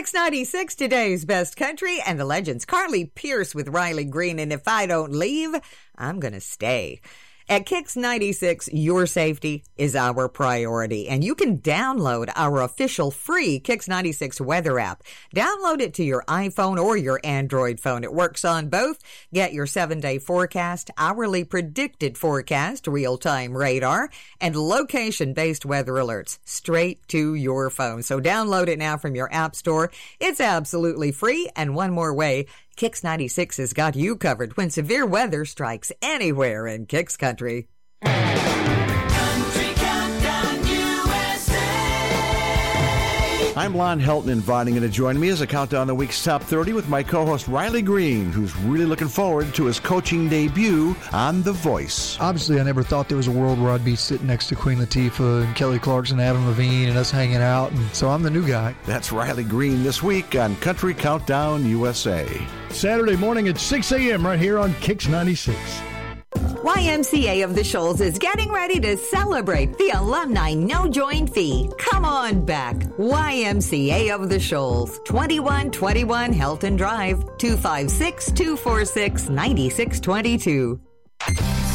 Kicks 96, today's best country, and the legends Carly Pierce with Riley Green. And if I don't leave, I'm going to stay. At Kicks 96, your safety is our priority, and you can download our official free Kicks 96 weather app. Download it to your iPhone or your Android phone. It works on both. Get your 7-day forecast, hourly predicted forecast, real-time radar, and location-based weather alerts straight to your phone. So download it now from your app store. It's absolutely free, and one more way, Kicks 96 has got you covered when severe weather strikes anywhere in Kicks Country. Country Countdown USA. I'm Lon Helton, inviting you to join me as I count down the week's top 30 with my co-host Riley Green, who's really looking forward to his coaching debut on The Voice. Obviously, I never thought there was a world where I'd be sitting next to Queen Latifah and Kelly Clarkson, Adam Levine, and us hanging out, and so I'm the new guy. That's Riley Green this week on Country Countdown USA. Saturday morning at 6 a.m. right here on Kicks 96. YMCA of the Shoals is getting ready to celebrate the alumni no join fee. Come on back. YMCA of the Shoals, 2121 Helton Drive, 256-246-9622.